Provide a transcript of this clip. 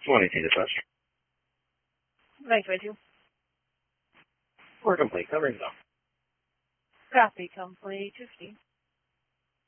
20 dispatch. 922. Or complete. Covering zone. Copy. Complete 50.